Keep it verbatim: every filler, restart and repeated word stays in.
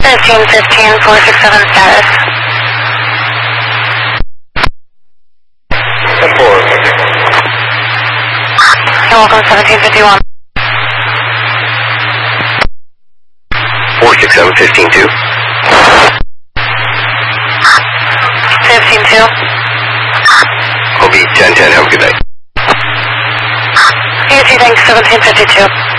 fifteen fifteen, four six seven status. ten four. You're welcome, seventeen fifty-one. four six seven, fifteen two. fifteen two. I'll be ten ten, have a good night. You too, thanks, seventeen fifty-two.